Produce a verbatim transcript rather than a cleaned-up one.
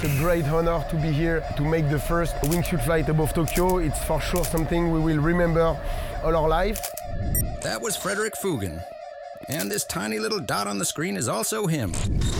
a great honor to be here to make the first wingsuit flight above Tokyo. It's for sure something we will remember all our life. That was Frederick Fugen. And this tiny little dot on the screen is also him.